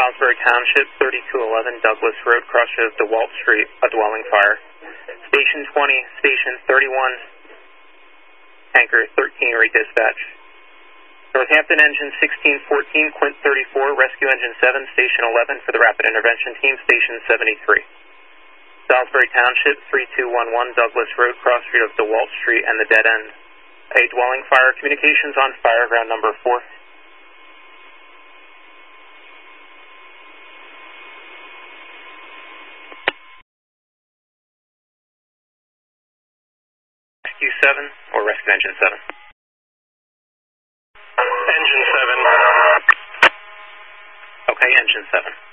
Salisbury Township, 3211 Douglas Road, crossroad of DeWalt Street, a dwelling fire. Station 20, Station 31, Anchor 13, redispatch. Northampton Engine 1614, Quint 34, Rescue Engine 7, Station 11 for the Rapid Intervention Team, Station 73. Salisbury Township, 3211 Douglas Road, crossroad of DeWalt Street and the dead end. A dwelling fire, communications on fire ground number 4. Rescue 7 or Rescue Engine 7? Engine 7. Okay, Engine 7.